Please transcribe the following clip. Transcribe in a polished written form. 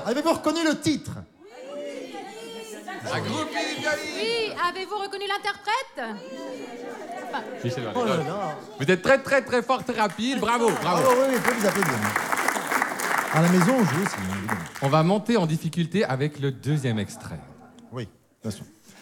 avez-vous reconnu le titre? La groupie vieille. Oui, avez-vous reconnu l'interprète? Michel Oh là Valéry. là. Vous êtes très, très, très fort, très rapide. Bravo, bravo. Oh, oui, il faut vous applaudir. À la maison, on joue aussi, évidemment. On va monter en difficulté avec le deuxième extrait. Oui, attention.